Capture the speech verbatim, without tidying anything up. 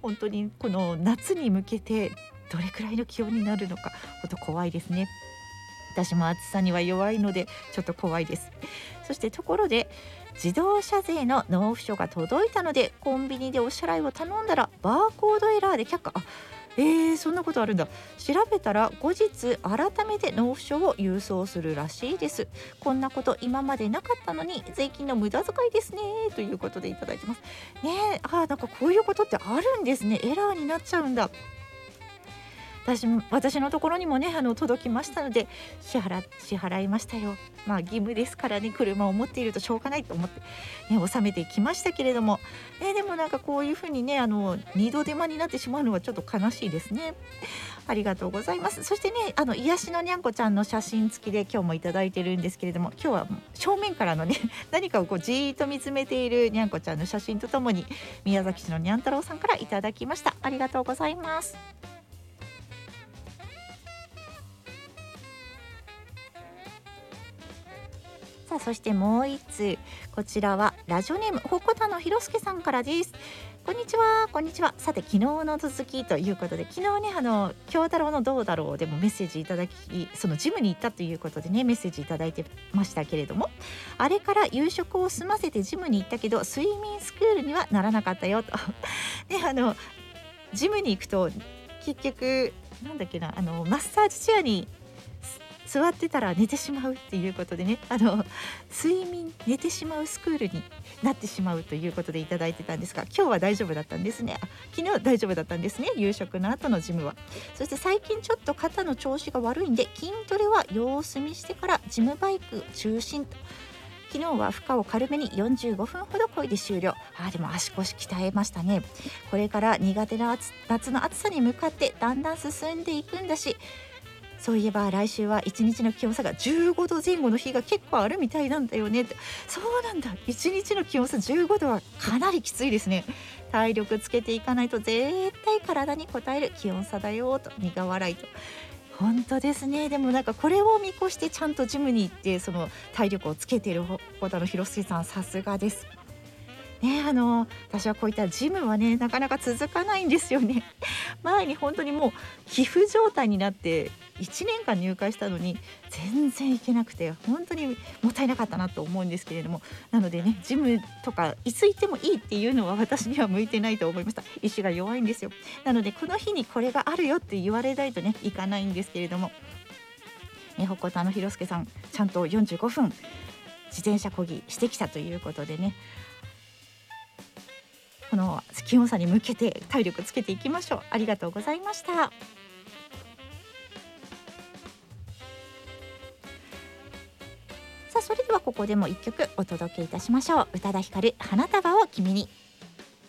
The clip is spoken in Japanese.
本当にこの夏に向けてどれくらいの気温になるのか本当怖いですね。私も暑さには弱いのでちょっと怖いです。そしてところで自動車税の納付書が届いたのでコンビニでお支払いを頼んだらバーコードエラーで却下。あえー、そんなことあるんだ。調べたら後日改めて納付書を郵送するらしいです。こんなこと今までなかったのに税金の無駄遣いですねということでいただいてますね。あーなんかこういうことってあるんですね。エラーになっちゃうんだ。私も私のところにもねあの届きましたので支払支払いましたよ。まあ義務ですからね、車を持っているとしょうがないと思って、ね、納めてきましたけれども、ね、でもなんかこういうふうにねあの二度手間になってしまうのはちょっと悲しいですね。ありがとうございます。そしてねあの癒しのにゃんこちゃんの写真付きで今日もいただいてるんですけれども、今日は正面からのね何かをこうじーっと見つめているにゃんこちゃんの写真とともに宮崎市のにゃん太郎さんからいただきました。ありがとうございます。さあそしてもう一通、こちらはラジオネームほこたのひろすけさんからです。こんにちはこんにちは。さて昨日の続きということで、昨日ねあの京太郎のどうだろうでもメッセージいただき、そのジムに行ったということでねメッセージいただいてましたけれども、あれから夕食を済ませてジムに行ったけど睡眠スクールにはならなかったよとであのジムに行くと結局なんだっけなあのマッサージチェアに座ってたら寝てしまうっていうことでね、あの睡眠寝てしまうスクールになってしまうということでいただいてたんですが、今日は大丈夫だったんですね。あ昨日大丈夫だったんですね、夕食の後のジムは。そして最近ちょっと肩の調子が悪いんで筋トレは様子見してからジムバイク中心と。昨日は負荷を軽めによんじゅうごふんほど漕いで終了。あでも足腰鍛えましたね。これから苦手な暑夏の暑さに向かってだんだん進んでいくんだし、そういえば来週はいちにちの気温差がじゅうごどぜん後の日が結構あるみたいなんだよねって。そうなんだ、いちにちの気温差じゅうごどはかなりきついですね。体力つけていかないと絶対体に応える気温差だよと苦笑いと。本当ですね。でもなんかこれを見越してちゃんとジムに行ってその体力をつけている小田の広末さん、さすがですね。あの私はこういったジムはねなかなか続かないんですよね。前に本当にもう皮膚状態になっていちねんかん入会したのに全然行けなくて本当にもったいなかったなと思うんですけれども、なのでねジムとかいつ行ってもいいっていうのは私には向いてないと思いました。意志が弱いんですよ。なのでこの日にこれがあるよって言われないとね行かないんですけれども、ね、ほこたのひろすけさんちゃんとよんじゅうごふん自転車漕ぎしてきたということでね、この気温差に向けて体力つけていきましょう。ありがとうございました。さあそれではここでも一曲お届けいたしましょう。宇多田ヒカル花束を君に。